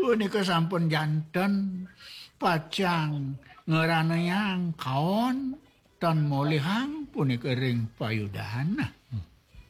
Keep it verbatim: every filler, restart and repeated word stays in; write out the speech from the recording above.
Punika sampun janten pacang ngeranayang kaon tan molihang punika ring payudana.